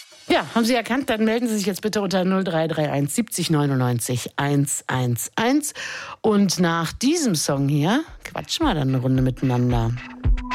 Ja, haben Sie erkannt? Dann melden Sie sich jetzt bitte unter 0331 70 99 111. Und nach diesem Song hier quatschen wir dann eine Runde miteinander.